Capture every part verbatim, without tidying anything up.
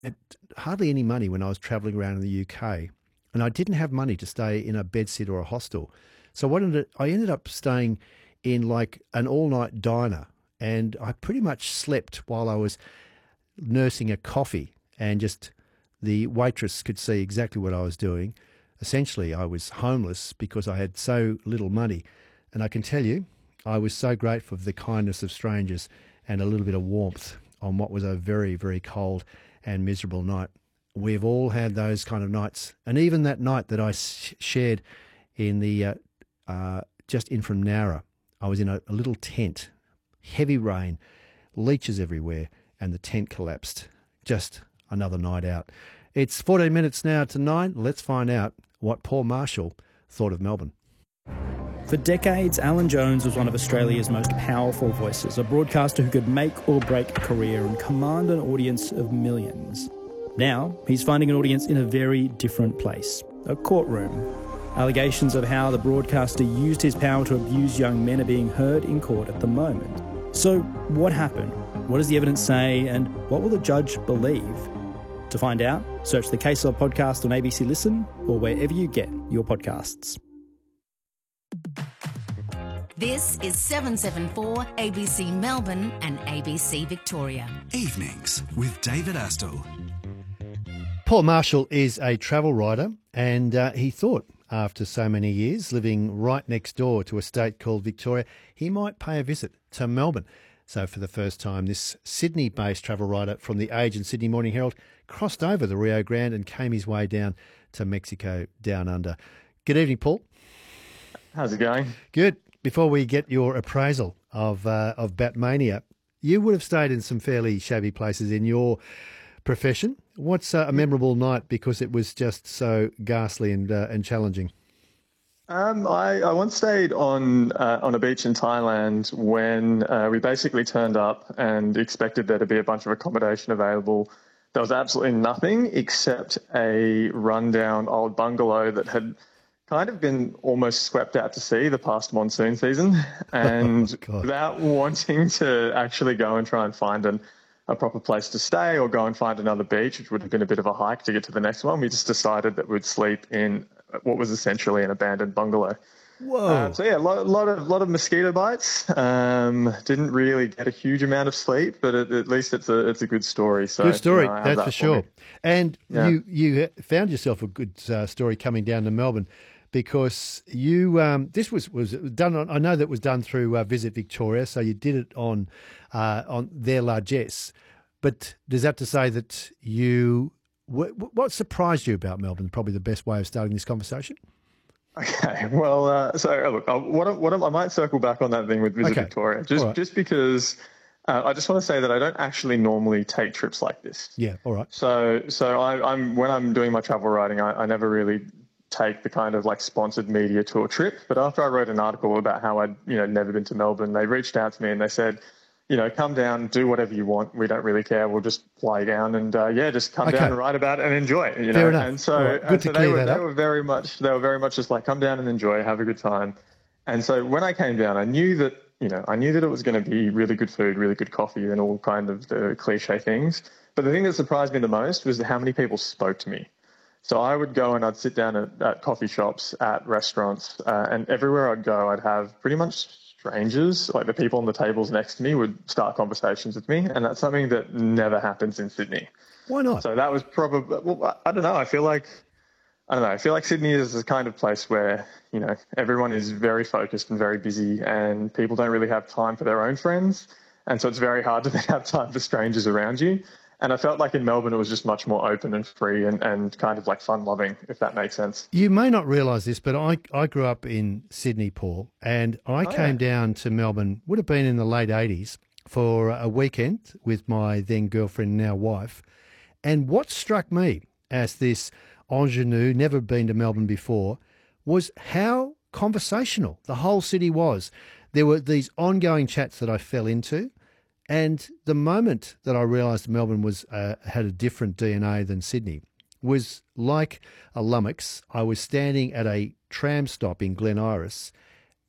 had hardly any money when I was travelling around in the U K, and I didn't have money to stay in a bedsit or a hostel. So what ended, I ended up staying in like an all-night diner, and I pretty much slept while I was nursing a coffee, and just the waitress could see exactly what I was doing. Essentially, I was homeless because I had so little money. And I can tell you, I was so grateful for the kindness of strangers and a little bit of warmth on what was a very, very cold and miserable night. We've all had those kind of nights. And even that night that I sh- shared in the, uh, uh, just in from Nowra, I was in a, a little tent, heavy rain, leeches everywhere, and the tent collapsed. Just another night out. It's fourteen minutes now to nine. Let's find out what Paul Marshall thought of Melbourne. For decades, Alan Jones was one of Australia's most powerful voices, a broadcaster who could make or break a career and command an audience of millions. Now, he's finding an audience in a very different place, a courtroom. Allegations of how the broadcaster used his power to abuse young men are being heard in court at the moment. So, what happened? What does the evidence say, and what will the judge believe? To find out, search the Case Law podcast on A B C Listen or wherever you get your podcasts. This is seven seven four A B C Melbourne and A B C Victoria. Evenings with David Astle. Paul Marshall is a travel writer, and uh, he thought after so many years living right next door to a state called Victoria, he might pay a visit to Melbourne. So for the first time, this Sydney-based travel writer from The Age and Sydney Morning Herald crossed over the Rio Grande and came his way down to Mexico down under. Good evening, Paul. How's it going? Good. Before we get your appraisal of uh, of Batmania, you would have stayed in some fairly shabby places in your profession. What's uh, a memorable night because it was just so ghastly and uh, and challenging? Um, I, I once stayed on uh, on a beach in Thailand when uh, we basically turned up and expected there to be a bunch of accommodation available. There was absolutely nothing except a rundown old bungalow that had kind of been almost swept out to sea the past monsoon season. And Oh, without wanting to actually go and try and find an, a proper place to stay or go and find another beach, which would have been a bit of a hike to get to the next one, we just decided that we'd sleep in what was essentially an abandoned bungalow. Whoa. Uh, so yeah, a lot, lot of lot of mosquito bites. Um, didn't really get a huge amount of sleep, but at, at least it's a it's a good story. So Good story, you know, I have that's that for sure. me. And Yeah. you you found yourself a good uh, story coming down to Melbourne because you um, this was was done on, I know that was done through uh, Visit Victoria, so you did it on uh, on their largesse. But does that to say that you what, what surprised you about Melbourne? Probably the best way of starting this conversation. Okay, well, uh, so uh, look, I, what, I- what I I might circle back on that thing with Visit Okay. Victoria, just All right. just because uh, I just want to say that I don't actually normally take trips like this. Yeah, all right. So, so I, I'm when I'm doing my travel writing, I, I never really take the kind of like sponsored media tour trip. But after I wrote an article about how I'd you know never been to Melbourne, they reached out to me and they said, you know, come down, do whatever you want. We don't really care. We'll just fly down and uh, yeah, just come Okay. down and write about it and enjoy it. You Fair know, enough. and so, All right. Good and to so they clear were that they up. were very much they were very much just like come down and enjoy, have a good time. And so when I came down, I knew that you know I knew that it was going to be really good food, really good coffee, and all kind of the cliche things. But the thing that surprised me the most was how many people spoke to me. So I would go and I'd sit down at, at coffee shops, at restaurants, uh, and everywhere I'd go, I'd have pretty much strangers, like the people on the tables next to me, would start conversations with me, and that's something that never happens in Sydney. Why not? So that was probably, well, I don't know. I feel like, I don't know. I feel like Sydney is the kind of place where, you know, everyone is very focused and very busy and people don't really have time for their own friends. And so it's very hard to then have time for strangers around you. And I felt like in Melbourne, it was just much more open and free and, and kind of like fun loving, if that makes sense. You may not realise this, but I, I grew up in Sydney, Paul, and I Oh, came yeah. down to Melbourne, would have been in the late eighties, for a weekend with my then girlfriend, now wife. And what struck me as this ingenue, never been to Melbourne before, was how conversational the whole city was. There were these ongoing chats that I fell into. And the moment that I realised Melbourne was uh, had a different D N A than Sydney was like a lummox. I was standing at a tram stop in Glen Iris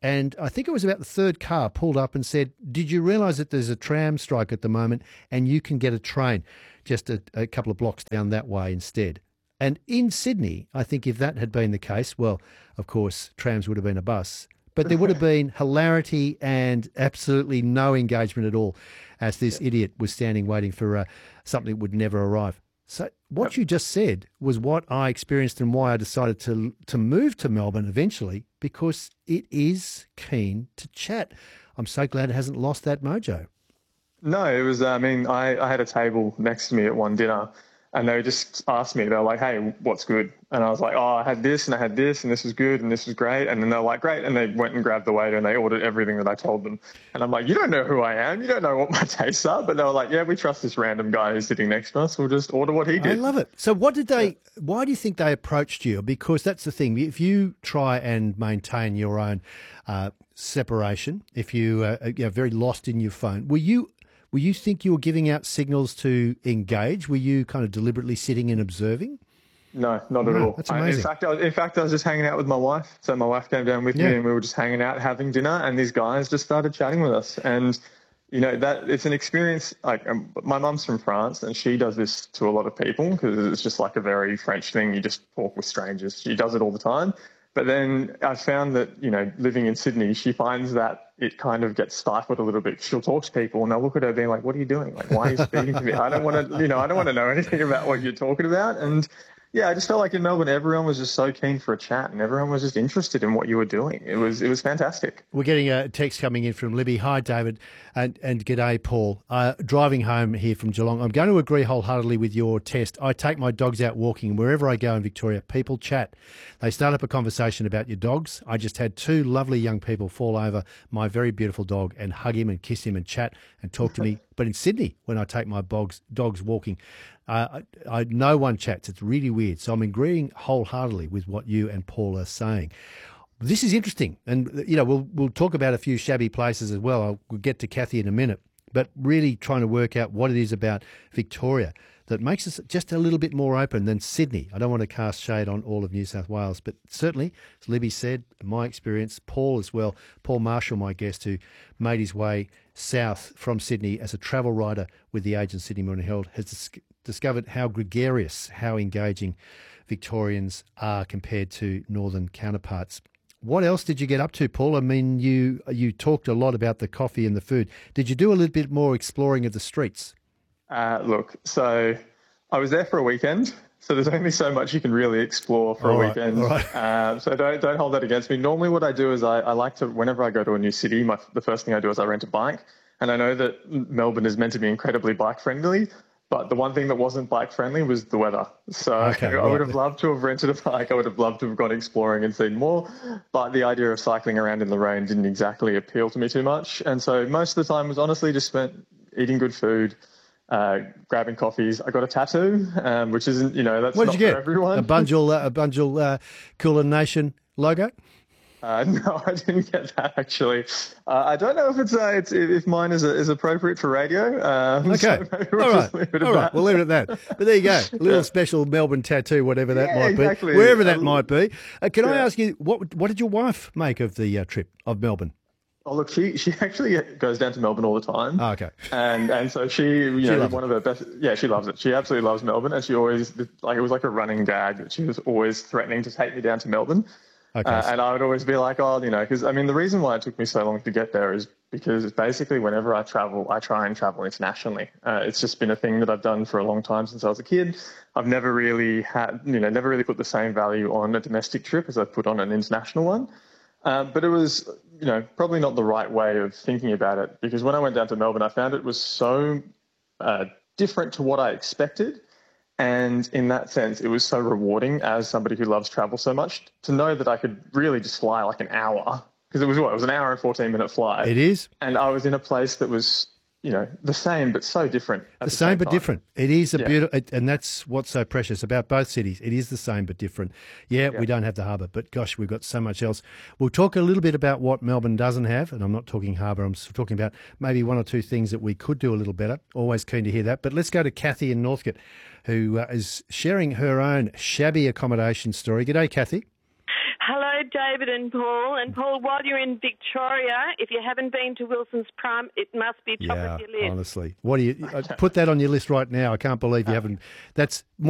and I think it was about the third car pulled up and said, "Did you realise that there's a tram strike at the moment and you can get a train just a, a couple of blocks down that way instead?" And in Sydney, I think if that had been the case, well, of course, trams would have been a bus, but there would have been hilarity and absolutely no engagement at all as this idiot was standing waiting for uh, something that would never arrive. So what you just said was what I experienced and why I decided to to move to Melbourne eventually, because it is keen to chat. I'm so glad it hasn't lost that mojo. No, it was, I mean, I, I had a table next to me at one dinner and they just asked me, they were like, "Hey, what's good?" And I was like, "Oh, I had this and I had this and this was good and this was great." And then they're like, "Great." And they went and grabbed the waiter and they ordered everything that I told them. And I'm like, "You don't know who I am. You don't know what my tastes are." But they were like, "Yeah, we trust this random guy who's sitting next to us. We'll just order what he did." I love it. So what did they, why do you think they approached you? Because that's the thing. If you try and maintain your own uh, separation, if you uh, are very lost in your phone, were you Were you think you were giving out signals to engage? Were you kind of deliberately sitting and observing? No, not at No, all. that's I- amazing. in fact, I was, in fact, I was just hanging out with my wife. So my wife came down with Yeah. me, and we were just hanging out, having dinner, and these guys just started chatting with us. And you know that it's an experience. Like um, my mum's from France, and she does this to a lot of people because it's just like a very French thing. You just talk with strangers. She does it all the time. But then I found that, you know, living in Sydney, she finds that it kind of gets stifled a little bit. She'll talk to people and they'll look at her being like, "What are you doing? Like, why are you speaking to me? I don't want to, you know, I don't want to know anything about what you're talking about." And yeah, I just felt like in Melbourne, everyone was just so keen for a chat and everyone was just interested in what you were doing. It was, it was fantastic. We're getting a text coming in from Libby. "Hi, David, and, and g'day, Paul. Uh, driving home here from Geelong. I'm going to agree wholeheartedly with your test. I take my dogs out walking. Wherever I go in Victoria, people chat. They start up a conversation about your dogs. I just had two lovely young people fall over my very beautiful dog and hug him and kiss him and chat and talk to me. But in Sydney, when I take my dogs, dogs walking, uh, I, I, no one chats. It's really weird. So I'm agreeing wholeheartedly with what you and Paul are saying. This is interesting. And, you know, we'll we'll talk about a few shabby places as well. I'll, we'll get to Kathy in a minute. But really trying to work out what it is about Victoria that makes us just a little bit more open than Sydney. I don't want to cast shade on all of New South Wales, but certainly, as Libby said, my experience, Paul as well, Paul Marshall, my guest, who made his way south from Sydney as a travel writer with the Age and Sydney Morning Herald, has dis- discovered how gregarious, how engaging Victorians are compared to northern counterparts. What else did you get up to, Paul? I mean, you you talked a lot about the coffee and the food. Did you do a little bit more exploring of the streets? Uh, look, so I was there for a weekend. So there's only so much you can really explore for All a right, weekend. all right. Uh, so don't don't hold that against me. Normally what I do is I, I like to, whenever I go to a new city, my, the first thing I do is I rent a bike. And I know that Melbourne is meant to be incredibly bike friendly, but the one thing that wasn't bike friendly was the weather. So Okay, I right. would have loved to have rented a bike. I would have loved to have gone exploring and seen more. But the idea of cycling around in the rain didn't exactly appeal to me too much. And so most of the time was honestly just spent eating good food, Uh, grabbing coffees. I got a tattoo, um, which isn't, you know, that's What not did you for get? everyone. A Bunjil, uh, a Bunjil uh, Cooler Nation logo? Uh, no, I didn't get that actually. Uh, I don't know if it's, uh, it's if mine is, is appropriate for radio. Um, Okay. so maybe we'll All right. just leave it at All right. that. We'll leave it at that. But there you go. A little Yeah. special Melbourne tattoo, whatever that Yeah, might exactly. be. Wherever that Um, might be. Uh, can I yeah. ask you, what what did your wife make of the uh, trip of Melbourne? Oh, look, she, she actually goes down to Melbourne all the time. Oh, okay. And and so she, you know, loves one of her best, yeah, she loves it. She absolutely loves Melbourne. And she always, like, it was like a running gag that she was always threatening to take me down to Melbourne. Okay. Uh, and I would always be like, oh, you know, because I mean, the reason why it took me so long to get there is because basically whenever I travel, I try and travel internationally. Uh, it's just been a thing that I've done for a long time since I was a kid. I've never really had, you know, never really put the same value on a domestic trip as I've put on an international one. Um, but it was, you know, probably not the right way of thinking about it, because when I went down to Melbourne, I found it was so uh, different to what I expected. And in that sense, it was so rewarding as somebody who loves travel so much to know that I could really just fly like an hour, because it was what, it was an hour and fourteen minute flight. It is. And I was in a place that was, you know, the same, but so different. At The same but time. different. It is a Yeah. beautiful, and that's what's so precious about both cities. It is the same but different. Yeah, we don't have the harbour, but gosh, we've got so much else. We'll talk a little bit about what Melbourne doesn't have, and I'm not talking harbour. I'm talking about maybe one or two things that we could do a little better. Always keen to hear that. But let's go to Kathy in Northcote, who uh, is sharing her own shabby accommodation story. G'day, Kathy. Hello, David and Paul. And Paul, while you're in Victoria, if you haven't been to Wilson's Prom, it must be top Yeah, of your list. honestly. What do you uh, put that on your list right now? I can't believe you haven't. That's more